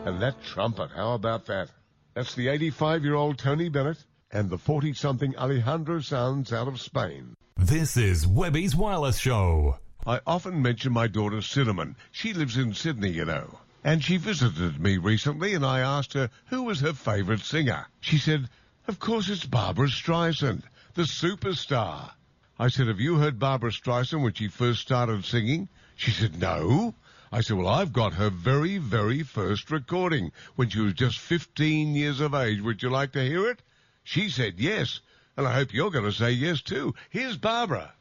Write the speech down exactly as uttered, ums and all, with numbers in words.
And that trumpet, how about that? That's the eighty-five-year-old Tony Bennett and the forty-something Alejandro Sanz out of Spain. This is Webby's Wireless Show. I often mention my daughter Cinnamon. She lives in Sydney, you know. And she visited me recently, and I asked her who was her favourite singer. She said, of course it's Barbra Streisand, the superstar. I said, have you heard Barbra Streisand when she first started singing? She said, no. I said, well, I've got her very, very first recording when she was just fifteen years of age. Would you like to hear it? She said yes, and I hope you're going to say yes too. Here's Barbara.